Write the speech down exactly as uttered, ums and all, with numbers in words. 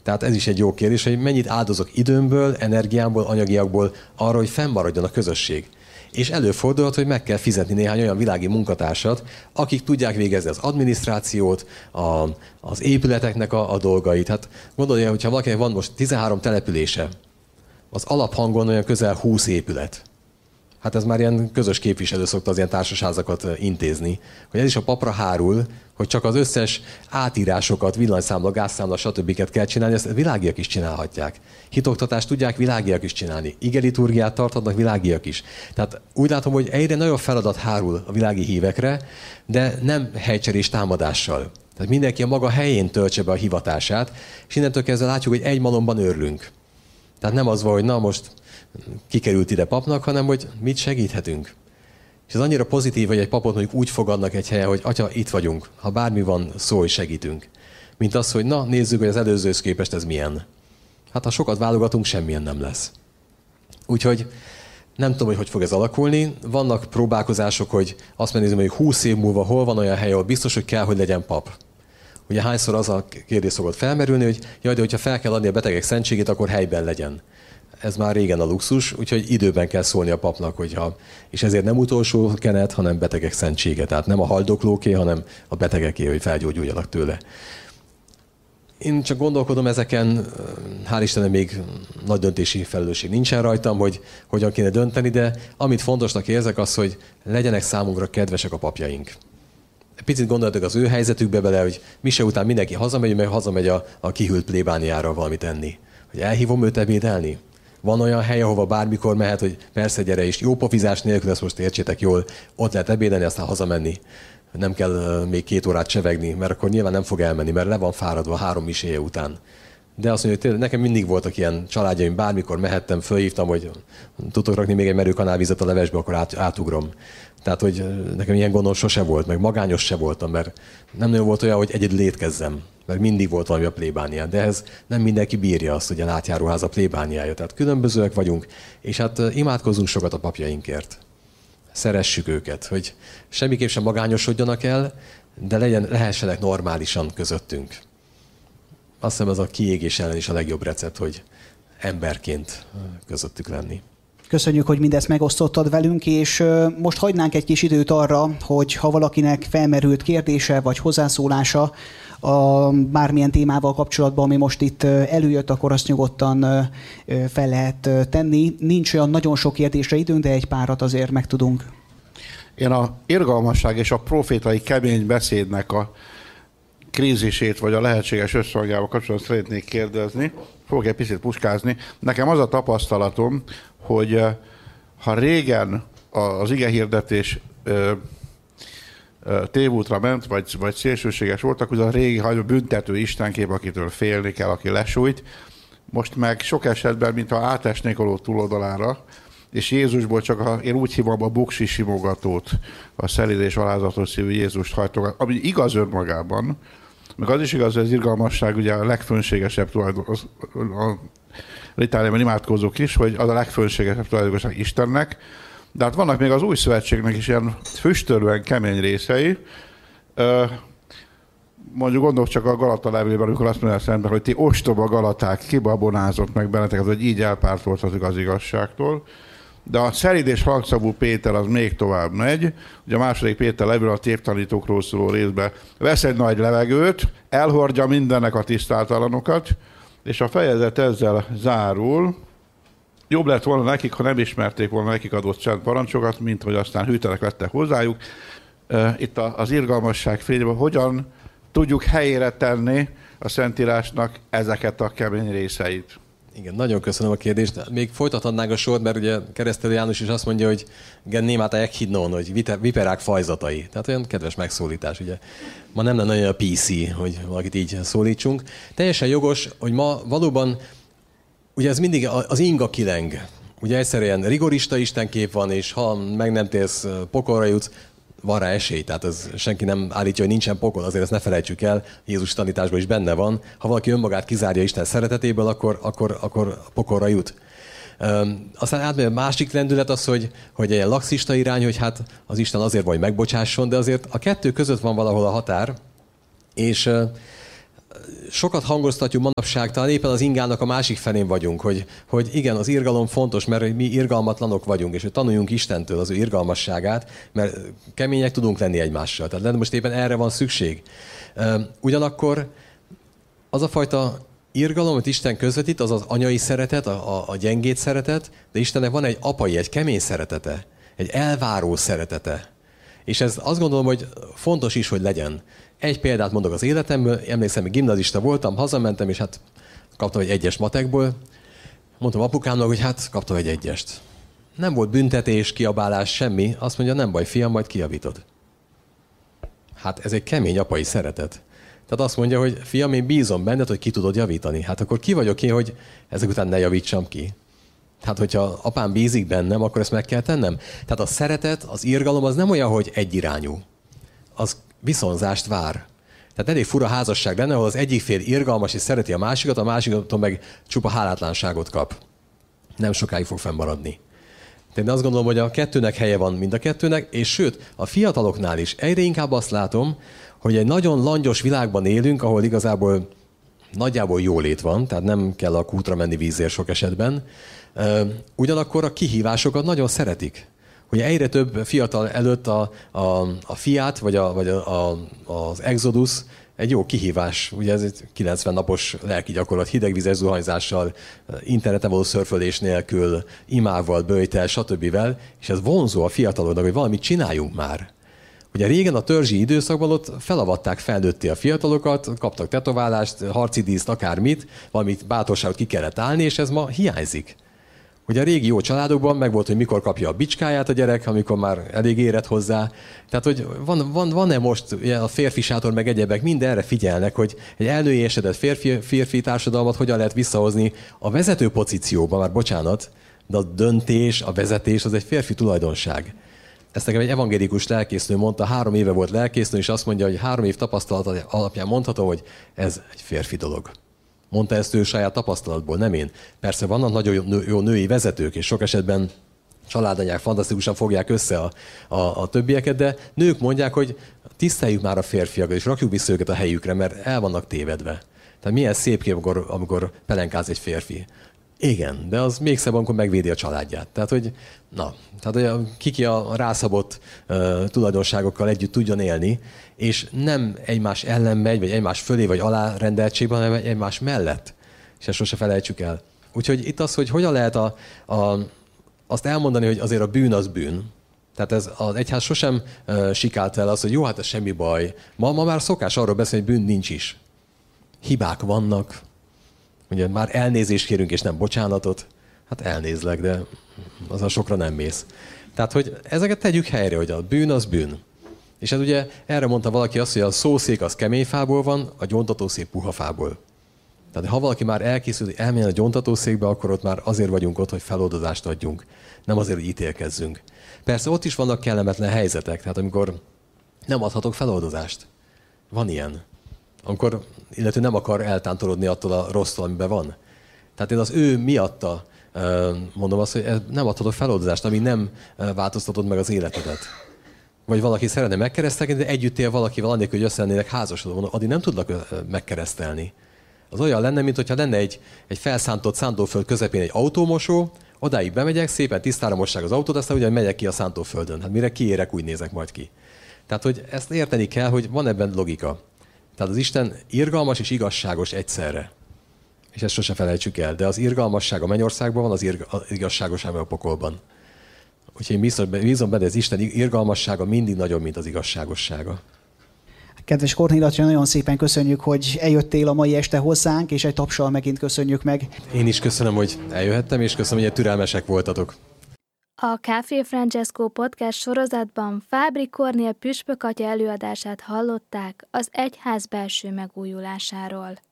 Tehát ez is egy jó kérdés, hogy mennyit áldozok időmből, energiámból, anyagiakból arra, hogy fennmaradjon a közösség. És előfordulhat, hogy meg kell fizetni néhány olyan világi munkatársat, akik tudják végezni az adminisztrációt, a, az épületeknek a, a dolgait. Hát gondolja, hogyha valakinek van most tizenhárom települése, az alaphangon olyan közel húsz épület. Hát ez már ilyen közös képviselő szokta az ilyen társasházakat intézni, hogy ez is a papra hárul, hogy csak az összes átírásokat, villanyszámla, gázszámla, stb. Kell csinálni, ezt világiak is csinálhatják. Hitoktatást tudják világiak is csinálni. Igeliturgiát tarthatnak világiak is. Tehát úgy látom, hogy egyre nagyobb feladat hárul a világi hívekre, de nem helycserés támadással. Tehát mindenki a maga helyén töltse be a hivatását, és innentől kezdve látjuk, hogy egy malomban őrlünk. Tehát nem az van, hogy na most kikerült ide papnak, hanem hogy mit segíthetünk. És ez annyira pozitív, hogy egy papot mondjuk úgy fogadnak egy helyen, hogy atya, itt vagyunk, ha bármi van, szólj, segítünk. Mint az, hogy na, nézzük, hogy az előzőhöz képest ez milyen. Hát ha sokat válogatunk, semmilyen nem lesz. Úgyhogy nem tudom, hogy hogy fog ez alakulni. Vannak próbálkozások, hogy azt megnézem, hogy húsz év múlva hol van olyan hely, ahol biztos, hogy kell, hogy legyen pap. Ugye hányszor az a kérdés szokott felmerülni, hogy jaj, de hogyha fel kell adni a betegek szentségét, akkor helyben legyen. Ez már régen a luxus, úgyhogy időben kell szólni a papnak, hogyha, és ezért nem utolsó kenet, hanem betegek szentsége. Tehát nem a haldoklóké, hanem a betegeké, hogy felgyógyuljanak tőle. Én csak gondolkodom ezeken, hál' Istennek még nagy döntési felelősség nincsen rajtam, hogy hogyan kéne dönteni, de amit fontosnak érzek az, hogy legyenek számunkra kedvesek a papjaink. Picit gondoljatok az ő helyzetükbe bele, hogy mise után mindenki hazamegy, meg hazamegy a, a kihűlt plébániára valamit enni. Hogy elhívom őt ebédelni? Van olyan hely, ahova bármikor mehet, hogy persze gyere is, jó pofizás nélkül, ezt most értsétek jól, ott lehet ebédelni, aztán hazamenni. Nem kell még két órát csevegni, mert akkor nyilván nem fog elmenni, mert le van fáradva három miséje után. De azt mondja, hogy tényleg, nekem mindig voltak ilyen családjaim, bármikor mehettem, fölhívtam, hogy tudtok rakni még egy merőkanálvizet a levesbe, akkor át, átugrom. Tehát, hogy nekem ilyen gondom sose volt, meg magányos se voltam, mert nem nagyon volt olyan, hogy egyedül étkezzem, mert mindig volt valami a plébánián. De ez nem mindenki bírja azt, hogy a átjáróház a plébániája. Tehát különbözőek vagyunk, és hát imádkozzunk sokat a papjainkért. Szeressük őket, hogy semmiképp sem magányosodjanak el, de legyen, lehessenek normálisan közöttünk. Azt hiszem, ez a kiégés ellen is a legjobb recept, hogy emberként közöttük lenni. Köszönjük, hogy mindezt megosztottad velünk, és most hagynánk egy kis időt arra, hogy ha valakinek felmerült kérdése vagy hozzászólása a bármilyen témával kapcsolatban, ami most itt előjött, akkor azt nyugodtan fel lehet tenni. Nincs olyan nagyon sok kérdésre időnk, de egy párat azért meg tudunk. Én a irgalmasság és a profétai kemény beszédnek a krízisét, vagy a lehetséges összhangjával kapcsolatban szeretnék kérdezni. Fogok egy picit puskázni. Nekem az a tapasztalatom, hogy ha régen az igehirdetés tévútra ment, vagy, vagy szélsőséges voltak, az a régi hagyó büntető istenkép, akitől félni kell, aki lesújt. Most meg sok esetben, mintha átesnék a túloldalára, és Jézusból csak, a, én úgy hívom a buksi simogatót, a szelíd és alázatos szívű Jézust hajtogat, ami igaz önmagában, meg az is igaz, hogy az irgalmasság ugye a legfönségesebb tulajdonság, a litániában imádkozók is, hogy az a legfönségesebb tulajdonság Istennek, de hát vannak még az új szövetségnek is ilyen füstölően kemény részei. Mondjuk gondolok csak a Galata levélben, amikor azt mondja szemben, hogy ti ostoba Galaták, kibabonázott meg benneteket, hogy így elpártoltatok az igazságtól. De a szelíd és halkszavú Péter az még tovább megy. Ugye a második Péter levél a tévtanítókról szóló részben vesz egy nagy levegőt, elhordja mindennek a tisztátalanokat, és a fejezet ezzel zárul. Jobb lett volna nekik, ha nem ismerték volna nekik adott szent parancsokat, mint hogy aztán hűtlenek lettek hozzájuk. Itt az irgalmasság fényében hogyan tudjuk helyére tenni a Szentírásnak ezeket a kemény részeit. Igen, nagyon köszönöm a kérdést. Még folytathatnánk a sort, mert ugye Keresztelő János is azt mondja, hogy igen, némáta ekhidnon, hogy viperák fajzatai. Tehát olyan kedves megszólítás, ugye. Ma nem lenne nagyon a pé cé, hogy valakit így szólítsunk. Teljesen jogos, hogy ma valóban, ugye ez mindig az inga kileng. Ugye egyszerűen rigorista istenkép van, és ha meg nem térsz, pokolra jutsz, van rá esély, tehát ez senki nem állítja, hogy nincsen pokol, azért ezt ne felejtsük el, Jézus tanításban is benne van. Ha valaki önmagát kizárja Isten szeretetéből, akkor, akkor, akkor pokolra jut. Üm, aztán átmegy a másik lendület az, hogy, hogy egy laxista irány, hogy hát az Isten azért van, hogy megbocsásson, de azért a kettő között van valahol a határ, és uh, sokat hangoztatjuk manapság, talán éppen az ingának a másik felén vagyunk, hogy, hogy igen, az irgalom fontos, mert mi irgalmatlanok vagyunk, és hogy tanuljunk Istentől az ő irgalmasságát, mert kemények tudunk lenni egymással. Tehát most éppen erre van szükség. Ugyanakkor az a fajta irgalom, amit Isten közvetít, az az anyai szeretet, a, a, a gyengét szeretet, de Istennek van egy apai, egy kemény szeretete, egy elváró szeretete. És ez azt gondolom, hogy fontos is, hogy legyen. Egy példát mondok az életemből, emlékszem, hogy gimnazista voltam, hazamentem, és hát kaptam egy egyes matekból. Mondtam apukámnak, hogy hát kaptam egy egyest. Nem volt büntetés, kiabálás, semmi. Azt mondja, nem baj, fiam, majd kijavítod. Hát ez egy kemény apai szeretet. Tehát azt mondja, hogy fiam, én bízom benned, hogy ki tudod javítani. Hát akkor ki vagyok én, hogy ezek után ne javítsam ki? Tehát, hogyha apám bízik bennem, akkor ezt meg kell tennem. Tehát a szeretet, az irgalom az nem olyan, hogy egyirányú. Az viszonzást vár. Tehát elég fura házasság lenne, ahol az egyik fél irgalmas és szereti a másikat, a másiktól meg csupa hálátlanságot kap. Nem sokáig fog fennmaradni. Tehát én azt gondolom, hogy a kettőnek helye van mind a kettőnek, és sőt, a fiataloknál is egyre inkább azt látom, hogy egy nagyon langyos világban élünk, ahol igazából nagyjából jólét van, tehát nem kell a kútra menni vízért sok esetben. Ugyanakkor a kihívásokat nagyon szeretik. Hogy egyre több fiatal előtt a, a, a Fiat, vagy, a, vagy a, a, az Exodus egy jó kihívás. Ugye ez egy kilencven napos lelki gyakorlat, hidegvizes zuhanyzással, interneten való szörfölés nélkül, imával, böjtel, stb. És ez vonzó a fiataloknak, hogy valamit csináljunk már. Ugye régen a törzsi időszakban ott felavatták felnőtté a fiatalokat, kaptak tetoválást, harci díszt, akármit, valamit bátorságot ki kellett állni, és ez ma hiányzik. Ugye a régi jó családokban megvolt, hogy mikor kapja a bicskáját a gyerek, amikor már elég érett hozzá. Tehát, hogy van, van, van-e most a férfi sátor, meg egyebek, mindenre figyelnek, hogy egy elnőiesedett férfi, férfi társadalmat hogyan lehet visszahozni a vezető pozícióba, már bocsánat, de a döntés, a vezetés az egy férfi tulajdonság. Ezt nekem egy evangélikus lelkésznő mondta, három éve volt lelkésznő, és azt mondja, hogy három év tapasztalat alapján mondhatom, hogy ez egy férfi dolog. Mondta ezt ő saját tapasztalatból, nem én. Persze vannak nagyon jó női vezetők, és sok esetben családanyák fantasztikusan fogják össze a, a, a többieket, de nők mondják, hogy tiszteljük már a férfiakat, és rakjuk vissza őket a helyükre, mert el vannak tévedve. Tehát milyen szép kép, amikor, amikor pelenkáz egy férfi. Igen, de az még szebb, amikor megvédi a családját. Tehát, hogy na, tehát, hogy kiki a rászabott uh, tulajdonságokkal együtt tudjon élni, és nem egymás ellen megy, vagy egymás fölé, vagy alárendeltségben, hanem egymás mellett. És ezt sose felejtsük el. Úgyhogy itt az, hogy hogyan lehet a, a, azt elmondani, hogy azért a bűn az bűn. Tehát ez az egyház sosem uh, sikált el az, hogy jó, hát ez semmi baj. Ma, ma már szokás arról beszélni, hogy bűn nincs is. Hibák vannak. Ugye már elnézést kérünk, és nem bocsánatot. Hát elnézlek, de az a sokra nem mész. Tehát, hogy ezeket tegyük helyre, hogy a bűn az bűn. És ez ugye erre mondta valaki azt, hogy a szószék az kemény fából van, a gyóntatószék puha fából. Tehát ha valaki már elkészül, hogy elmenjen a gyóntatószékbe, akkor ott már azért vagyunk ott, hogy feloldozást adjunk. Nem azért, hogy ítélkezzünk. Persze ott is vannak kellemetlen helyzetek, tehát amikor nem adhatok feloldozást. Van ilyen. Amikor, illetve nem akar eltántorodni attól a rossztól, amiben van. Tehát én az ő miatta mondom azt, hogy nem adhatok feloldozást, amíg nem változtatod meg az életedet. Vagy valaki szeretne megkeresztelni, de együtt él valakivel, annélkül, hogy össze lennének házasodva. Mondom, addig nem tudlak megkeresztelni. Az olyan lenne, mintha lenne egy, egy felszántott szántóföld közepén egy autómosó, odáig bemegyek, szépen tisztára mossák az autót, aztán ugyan megyek ki a szántóföldön. Hát mire kiérek, úgy nézek majd ki. Tehát, hogy ezt érteni kell, hogy van ebben logika. Tehát az Isten irgalmas és igazságos egyszerre. És ezt sose felejtsük el. De az irgalmasság a mennyországban van, az, irga, az igazságosság a pokolban. Úgyhogy én biztos, bízom benne, az Isten irgalmassága mindig nagyobb, mint az igazságossága. Kedves Kornél Attila, nagyon szépen köszönjük, hogy eljöttél a mai este hozzánk, és egy tapsal megint köszönjük meg. Én is köszönöm, hogy eljöhettem, és köszönöm, hogy türelmesek voltatok. A Café Francesco podcast sorozatban Fábri Kornél püspök atya előadását hallották az egyház belső megújulásáról.